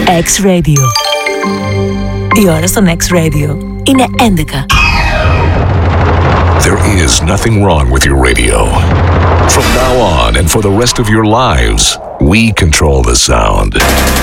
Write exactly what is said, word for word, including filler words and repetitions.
X-Radio. Η ώρα στον X-Radio είναι έντεκα. There is nothing wrong with your radio. From now on and for the rest of your lives, we control the sound.